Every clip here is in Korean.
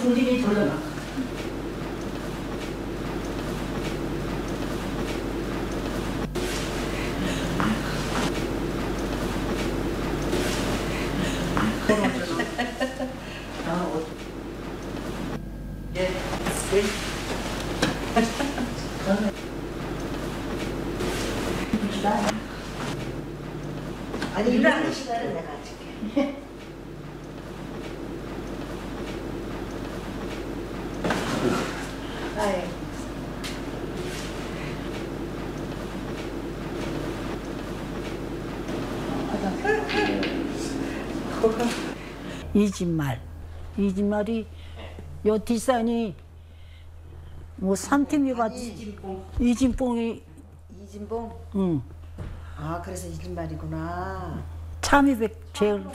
중진이 돌려놔. 예. 아니 일하는 시간을 내가 줄게. 아이. 이 집 말이 요 뒷산이 뭐 3팀이가 이진뽕이 이진봉? 응 아 그래서 이진말이구나. 참이백 제일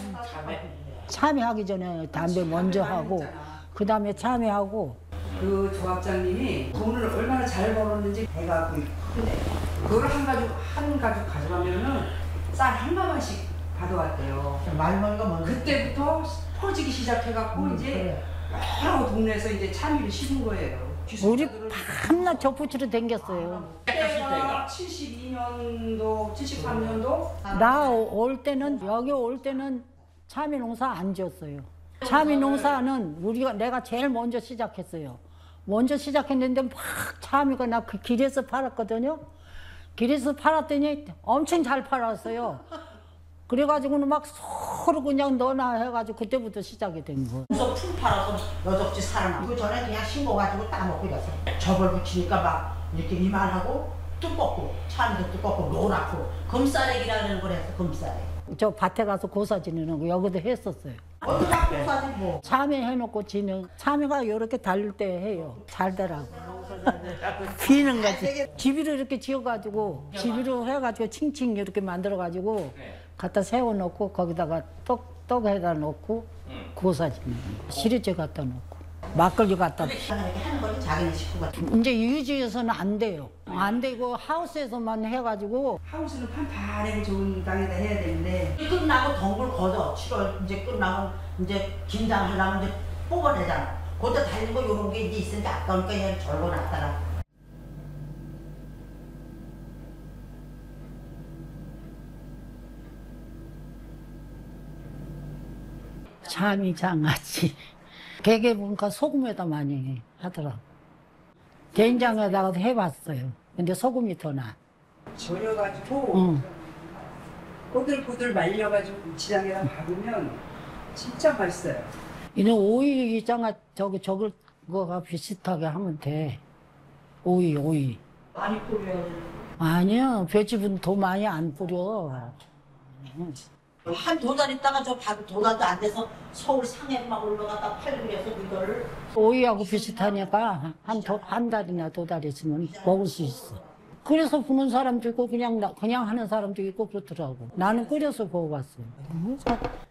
참여하기 전에 담배 먼저 하고 그 다음에 참여하고 그 조합장님이 돈을 얼마나 잘 벌었는지 배가 크네. 그걸 한 가죽 가져가면은 쌀 한 가마씩 받아왔대요. 말머리가 뭔데? 그때부터 퍼지기 시작해갖고 이제 여러 동네에서 이제 참이를 심은 거예요. 우리 밤낮 적부치로 댕겼어요. 그때가 72년도, 73년도 나 올 때는 여기 올 때는 참이 농사 안 지었어요. 참이 농사는 내가 제일 먼저 시작했어요. 먼저 시작했는데 막 참이가 나 그 길에서 팔았거든요. 길에서 팔았더니 엄청 잘 팔았어요. 그래가지고는 막 서로 그냥 너나 해가지고 그때부터 시작이 된 거예요. 그래서 풀 팔아서 여적지 살아나. 그 전에 그냥 심어가지고 따먹고 이랬어. 접을 붙이니까 막 이렇게 이만하고 두껍고 참도 두껍고 노랗고 금싸래기라는 걸 해서 금싸래. 저 밭에 가서 고사 지내는 거 여기도 했었어요. 어디 가 고사지 뭐. 참외 해놓고 지는 참외가 이렇게 달릴 때 해요. 잘더라고. 비는 거지. 집이로 이렇게 지어가지고 집이로 해가지고 칭칭 이렇게 만들어가지고 갖다 세워놓고 거기다가 떡에다 놓고 고사 지는 거. 시리즈 갖다 놓고 막걸리 갖다. 이렇게 하는 거는 자기네 식구가. 이제 유지에서는 안 돼요. 안 되고 하우스에서만 해가지고 하우스는 판판하고 좋은 땅에다 해야 되는데 끝나고 덩굴 걷어. 7월 이제 끝나고 이제 김장하려면 이제 뽑아내잖아. 그때 달린 거 요런 게 이제 있으니까 아까우니까 그냥 절거놨다가. 참이 장아찌. 개개 보니까 소금에다 많이 하더라고. 된장에다가도 해봤어요. 근데 소금이 더 나. 절여가지고 응. 꼬들꼬들 말려가지고 지장에다 박으면 진짜 맛있어요. 이는 오이 장아 저걸 거가 비슷하게 하면 돼. 오이. 많이 뿌려야 돼. 아니야, 볏짚은 더 많이 안 뿌려. 한 두 달 있다가 저 두 달도 안 돼서 서울 상해 막 올라갔다 팔고 그래서 그거를. 오이하고 비슷하니까 한 달이나 두 달 있으면 먹을 수 있어. 끓여서 부는 사람도 있고 그냥 하는 사람도 있고 그렇더라고. 나는 끓여서 먹어봤어요.